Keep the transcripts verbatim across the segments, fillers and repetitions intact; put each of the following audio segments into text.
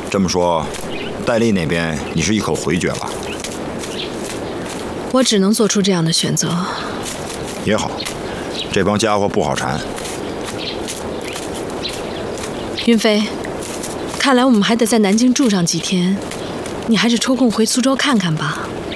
这么说，戴笠那边你是一口回绝了？ 我只能做出这样的选择。 也好，这帮家伙不好缠。 云飞，看来我们还得在南京住上几天，你还是抽空回苏州看看吧。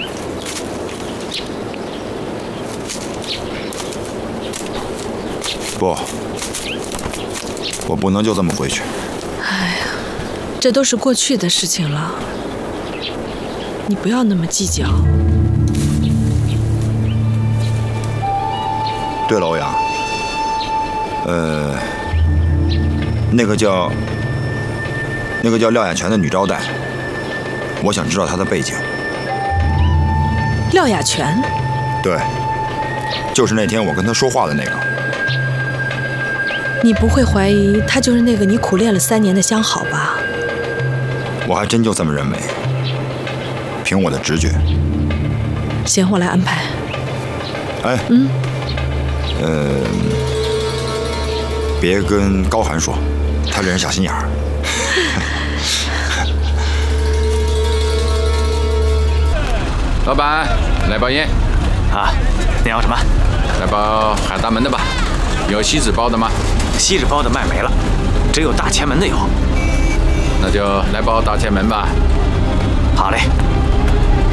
不，我不能就这么回去。 哎呀，这都是过去的事情了，你不要那么计较。 对了，欧阳，呃，那个叫那个叫廖雅泉的女招待，我想知道她的背景。 廖雅泉？ 对，就是那天我跟她说话的那个。 你不会怀疑她就是那个你苦练了三年的相好吧？ 我还真就这么认为，凭我的直觉。 行，我来安排。 哎， 嗯。 呃，别跟高寒说，他这人小心眼儿。 老板，来包烟。 啊，你要什么？ 来包海大门的吧。有锡纸包的吗？ 锡纸包的卖没了，只有大前门的有。 那就来包大前门吧。 好嘞。